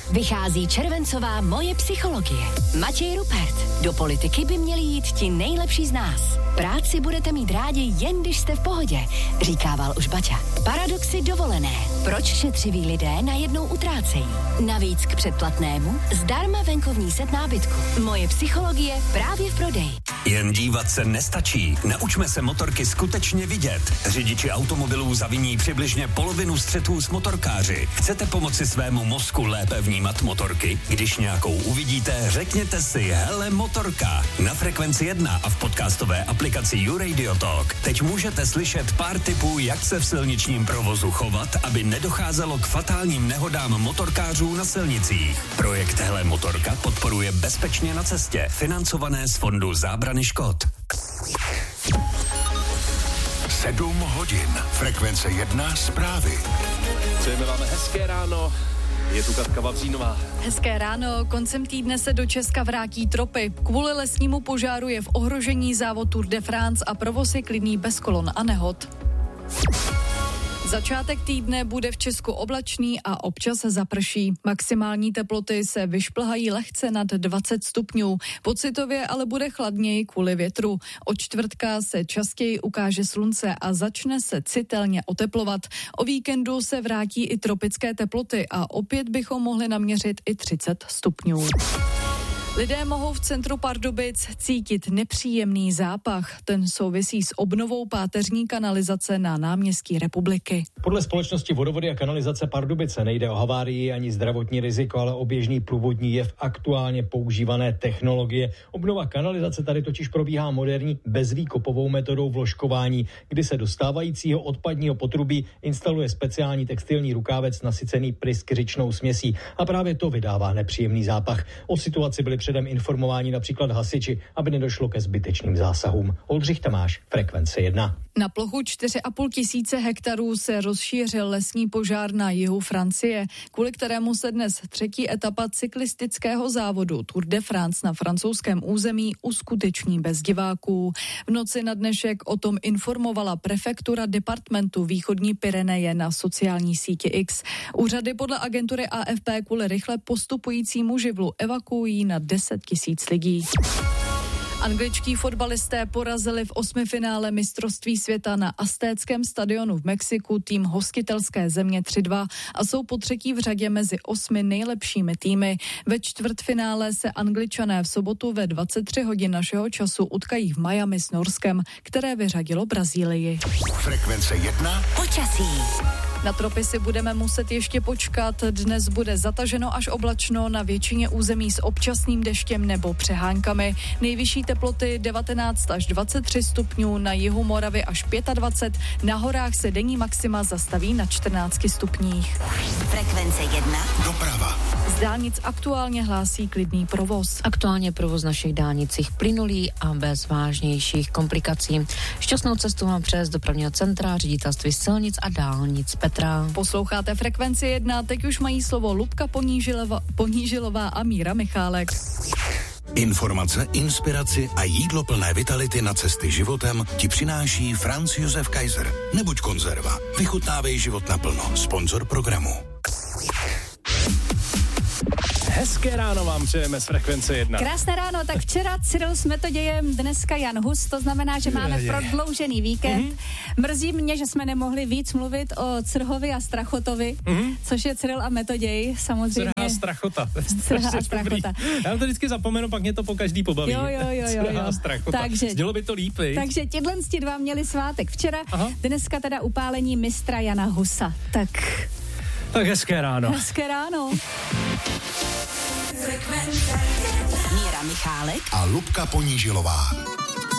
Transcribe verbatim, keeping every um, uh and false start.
Vychází červencová Moje psychologie. Matěj Rupert. Do politiky by měli jít ti nejlepší z nás. Práci budete mít rádi, jen když jste v pohodě, říkával už Baťa. Paradoxy dovolené. Proč šetřiví lidé najednou utrácejí? Navíc k předplatnému zdarma venkovní set nábytku. Moje psychologie právě v prodeji. Jen dívat se nestačí. Naučme se motorky skutečně vidět. Řidiči automobilů zaviní přibližně polovinu střetů s motorkáři. Chcete pomoci svému mozku lépe vnímat motorky? Když nějakou uvidíte, řekněte si hele motorka. Na Frekvenci jedna a v podcastové aplikaci YouRadio Talk teď můžete slyšet pár tipů, jak se v silničním provozu chovat, aby nedocházelo k fatálním nehodám motorkářů na silnicích. Projekt Hele motorka podporuje Bezpečně na cestě, financované z Fondu zábrany škod. Sedm hodin. Frekvence jedna zprávy. Přejeme vám hezké ráno. Je tu Katka Vavřínová. Hezké ráno. Koncem týdne se do Česka vrátí tropy. Kvůli lesnímu požáru je v ohrožení závod Tour de France a provoz je klidný bez kolon a nehod. Začátek týdne bude v Česku oblačný a občas zaprší. Maximální teploty se vyšplhají lehce nad dvacet stupňů. Pocitově ale bude chladněji kvůli větru. Od čtvrtka se častěji ukáže slunce a začne se citelně oteplovat. O víkendu se vrátí i tropické teploty a opět bychom mohli naměřit i třicet stupňů. Lidé mohou v centru Pardubic cítit nepříjemný zápach. Ten souvisí s obnovou páteřní kanalizace na náměstí Republiky. Podle společnosti Vodovody a kanalizace Pardubice nejde o havárii ani zdravotní riziko, ale o běžný průvodní jev aktuálně používané technologie. Obnova kanalizace tady totiž probíhá moderní bezvýkopovou metodou vložkování, kdy se do stávajícího odpadního potrubí instaluje speciální textilní rukávec nasycený pryskyřičnou směsí a právě to vydává nepříjemný zápach. O situaci byli předem informováni například hasiči, aby nedošlo ke zbytečným zásahům. Oldřich Tamáš, Frekvence jedna. Na plochu čtyři a půl tisíce hektarů se rozšířil lesní požár na jihu Francie, kvůli kterému se dnes třetí etapa cyklistického závodu Tour de France na francouzském území uskuteční bez diváků. V noci na dnešek o tom informovala prefektura departmentu Východní Pyreneje na sociální síti X. Úřady podle agentury A F P kvůli rychle postupujícímu živlu evakuují na deset tisíc lidí. Angličtí fotbalisté porazili v osmifinále mistrovství světa na Aztéckém stadionu v Mexiku tým hostitelské země tři dva a jsou po třetí v řadě mezi osmi nejlepšími týmy. Ve čtvrtfinále se Angličané v sobotu ve dvacet tři hodin našeho času utkají v Miami s Norskem, které vyřadilo Brazílii. Frekvence jedna. Počasí. Na tropy si budeme muset ještě počkat. Dnes bude zataženo až oblačno na většině území s občasným deštěm nebo přehánkami. Nejvyšší teploty devatenáct až dvacet tři stupňů, na jihu Moravy až dvacet pět, na horách se denní maxima zastaví na čtrnácti stupních. Frekvence jedna. Doprava. Z dálnic aktuálně hlásí klidný provoz. Aktuálně provoz našich dálnicích plynulý a bez vážnějších komplikací. Šťastnou cestu vám přes dopravního centra, ředitelství silnic a dálnic Petra. Posloucháte Frekvenci jedna, teď už mají slovo Lubka Ponížilová, Ponížilová a Míra Michálek. Informace, inspiraci a jídlo plné vitality na cesty životem ti přináší Franz Josef Kaiser. Nebuď konzerva. Vychutnávej život naplno. Sponzor programu. Hezké ráno vám přejeme z Frekvence jedna. Krásné ráno, tak včera Cyril jsme to dějem, dneska Jan Hus, to znamená, že máme prodloužený víkend. Mm-hmm. Mrzí mě, že jsme nemohli víc mluvit o Crhovi a Strachotovi, mm-hmm. což je Cyril a Metoděj, samozřejmě. Crha a Strachota. Crha a Strachota. Já to vždycky zapomenu, pak mě to po každý pobaví. Jo, jo, jo, jo. Crha a Strachota. Takže, Zdělo by to líp, vej? Takže těhle dva měli svátek včera, Aha. dneska teda upálení mistra Jana Husa. Tak... Tak hezké ráno. Hezké ráno. Míra Michálek a Lubka Ponížilová.